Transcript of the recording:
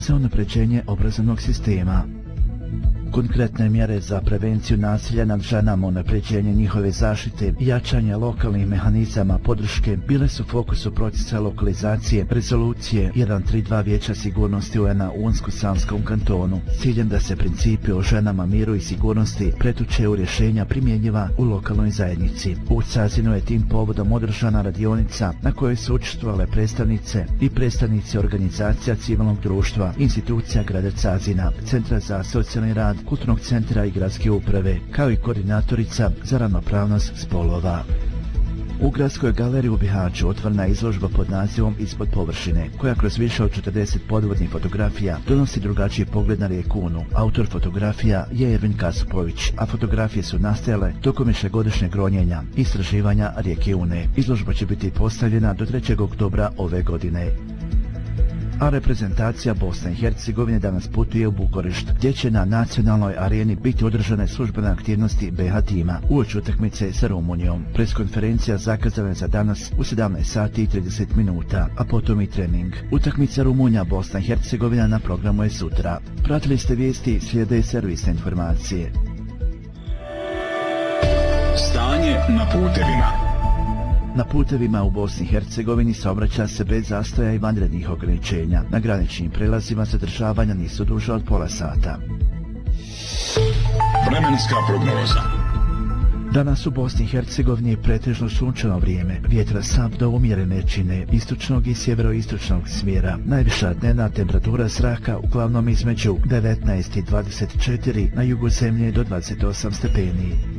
za unapređenje obrazovnog sistema. Konkretne mjere za prevenciju nasilja nad ženama, unapređenje njihove zaštite i jačanje lokalnih mehanizama podrške bile su fokusu procesa lokalizacije rezolucije 132 Vijeća sigurnosti UN-a u Unsko-Sanskom kantonu, s ciljem da se principi o ženama, miru i sigurnosti pretoče u rješenja primjenjiva u lokalnoj zajednici. U Cazinu je tim povodom održana radionica na kojoj su učestvovale predstavnice i predstavnici organizacija civilnog društva, institucija grada Cazina, Centra za socijalni rad, Kulturnog centra i gradske uprave, kao i koordinatorica za ravnopravnost spolova. U Gradskoj galeriji u Bihaću otvorena je izložba pod nazivom Ispod površine, koja kroz više od 40 podvodnih fotografija donosi drugačiji pogled na rijeku Unu. Autor fotografija je Ervin Kasupović, a fotografije su nastajale tokom višegodišnjeg ronjenja i istraživanja rijeke Une. Izložba će biti postavljena do 3. oktobra ove godine. A reprezentacija Bosne i Hercegovine danas putuje u Bukurešt, gdje će na nacionalnoj areni biti održane službene aktivnosti BiH tima uoči utakmice sa Rumunijom. Preskonferencija zakazana je za danas u 17 sati i 30 minuta, a potom i trening. Utakmica Rumunija Bosna i Hercegovina na programu je sutra. Pratili ste vijesti, slijede servisne informacije. Stanje na putevima. Na putevima u Bosni i Hercegovini saobraća se bez zastoja i vanrednih ograničenja. Na graničnim prelazima zadržavanja nisu duže od pola sata. Vremenska prognoza. Danas u Bosni i Hercegovini je pretežno sunčano vrijeme. Vjetra slab do umjerene čine, istočnog i sjeveroistočnog smjera. Najviša dnevna temperatura zraka uglavnom između 19 i 24, na jugu zemlje do 28 stepeni.